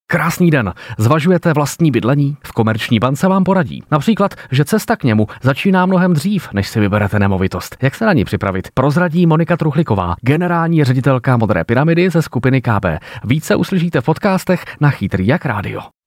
Krásný den. Zvažujete vlastní bydlení? V Komerční bance vám poradí. Například, že cesta k němu začíná mnohem dřív, než si vyberete nemovitost. Jak se na ní připravit? Prozradí Monika Truchlíková, generální ředitelka Modré pyramidy ze skupiny KB. Více uslyšíte v podcastech na Chytrý jak rádio.